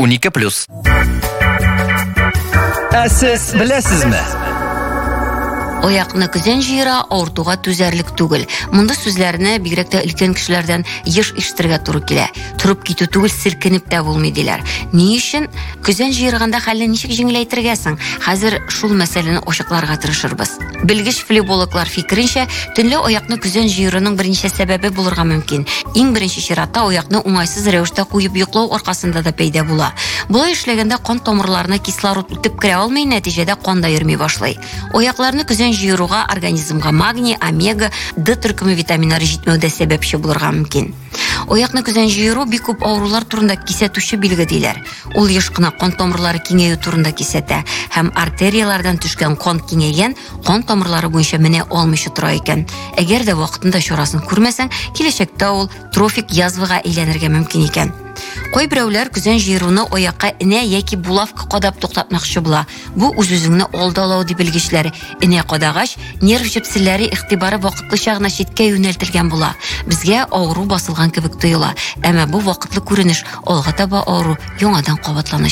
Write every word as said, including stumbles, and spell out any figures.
унике плюс. Ә сез беләсезме? Оякны көзән җыера авыртуга түзәрлек түгел. Монда сүзләрне бигрәк тә өлкән кешеләрдән еш ишетергә туры килә. Турып китү түгел, сиркенеп тә булмый диләр. Ни өчен көзән җыерганда хәлне ничек җиңеләйтергә соң? Хәзер шул мәсьәләне ачыкларга тырышырбыз. Белгеч флебологлар фикеренчә, төнле аякны көзән җыеруның берничә сәбәбе булырга мөмкин. Иң беренче чиратта аякны уңайсыз рәвештә куеп йоклау аркасында да пәйда була. Булай эшләгәндә кан тамырларына кислород үтеп керә алмый, нәтиҗәдә кан да йөрми башлый. Аякларны көзән җыеруга организмга магний, омега, Д төркеме витаминнары җитмәүдә сәбәпче булырга мөмкин. Аякны көзән җыеру бик күп авырулар турында кисәтүче билге диләр. Ул еш кына кан тамырлары киңәю турында кисәтә һәм артериялардан төшкән кан киңәйгән, кан тамырлары буенча менә алмыйча тора икән. Әгәр дә вакытында чарасын күрмәсәң, киләчәктә ул трофик язвага әйләнергә мөмкин икән. Кай берәүләр көзән җыеруны аякка энә яки булавка кадап туктатмакчы була. Бу үз-үзеңне алдалау дип белгечләр. Энә кадагач, нерв җепселәре игътибары вакытлыча гына читкә юнәлтелгән була. Безгә авыру басылган кебек тоела. Әмма бу вакытлы күренеш, алга таба авыру яңадан кабатланачак.